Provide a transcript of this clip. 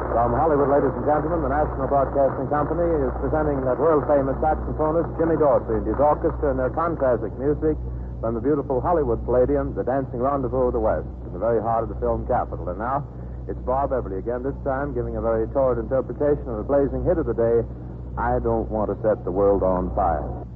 From Hollywood, ladies and gentlemen, the National Broadcasting Company is presenting that world-famous saxophonist Jimmy Dorsey and his orchestra and their contrastic music from the beautiful Hollywood Palladium, the dancing rendezvous of the West, in the very heart of the film capital. And now, it's Bob Everly again, this time giving a very torrid interpretation of the blazing hit of the day, I Don't Want to Set the World on Fire.